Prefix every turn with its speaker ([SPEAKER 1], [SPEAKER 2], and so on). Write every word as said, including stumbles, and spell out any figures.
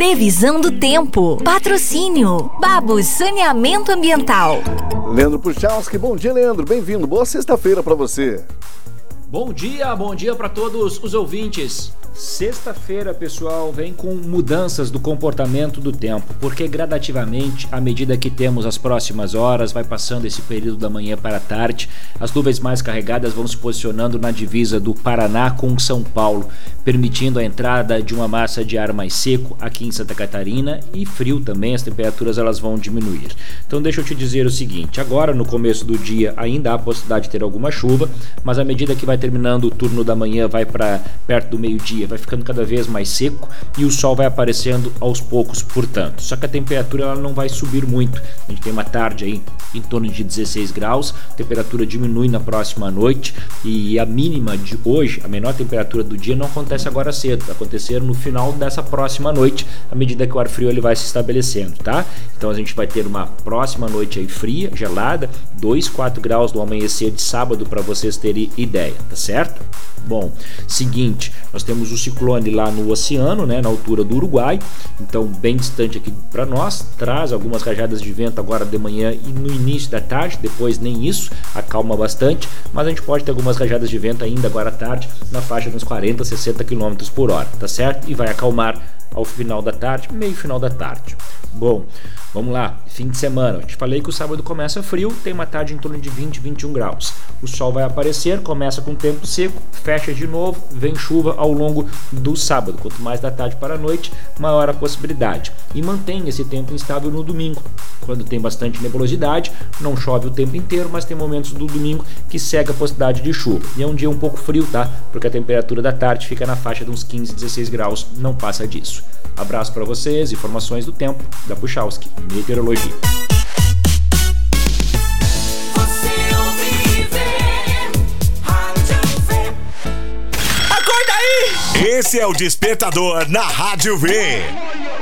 [SPEAKER 1] Previsão do tempo. Patrocínio Babos Saneamento Ambiental.
[SPEAKER 2] Leandro Puchalski, bom dia, Leandro. Bem-vindo. Boa sexta-feira para você.
[SPEAKER 3] Bom dia, bom dia para todos os ouvintes. Sexta-feira, pessoal, vem com mudanças do comportamento do tempo, porque gradativamente, à medida que temos as próximas horas, vai passando esse período da manhã para a tarde, as nuvens mais carregadas vão se posicionando na divisa do Paraná com São Paulo, permitindo a entrada de uma massa de ar mais seco aqui em Santa Catarina e frio também, as temperaturas elas vão diminuir. Então deixa eu te dizer o seguinte, agora no começo do dia ainda há a possibilidade de ter alguma chuva, mas à medida que vai terminando o turno da manhã, vai para perto do meio-dia, vai ficando cada vez mais seco e o sol vai aparecendo aos poucos, portanto. Só que a temperatura ela não vai subir muito. A gente tem uma tarde aí em torno de dezesseis graus, a temperatura diminui na próxima noite e a mínima de hoje, a menor temperatura do dia, não acontece agora cedo, vai acontecer no final dessa próxima noite, à medida que o ar frio ele vai se estabelecendo, tá? Então a gente vai ter uma próxima noite aí fria, gelada, dois, quatro graus no amanhecer de sábado para vocês terem ideia, tá certo? Bom, seguinte, nós temos o ciclone lá no oceano, né, na altura do Uruguai, então bem distante aqui para nós, traz algumas rajadas de vento agora de manhã e no início da tarde, depois nem isso, acalma bastante, mas a gente pode ter algumas rajadas de vento ainda agora à tarde, na faixa de uns quarenta, sessenta quilômetros por hora, tá certo? E vai acalmar ao final da tarde, meio final da tarde. Bom, vamos lá, fim de semana. Eu te falei que o sábado começa frio, tem uma tarde em torno de vinte, vinte e um graus. O sol vai aparecer, começa com tempo seco, fecha de novo, vem chuva ao longo do sábado. Quanto mais da tarde para a noite, maior a possibilidade. E mantém esse tempo instável no domingo, quando tem bastante nebulosidade, não chove o tempo inteiro, mas tem momentos do domingo que segue a possibilidade de chuva. E é um dia um pouco frio, tá? Porque a temperatura da tarde fica na faixa de uns quinze, dezesseis graus, não passa disso. Abraço para vocês, informações do tempo da Puchalski, Meteorologia.
[SPEAKER 4] Você ouve, vê, Rádio V. Acorda aí!
[SPEAKER 5] Esse é o Despertador na Rádio V.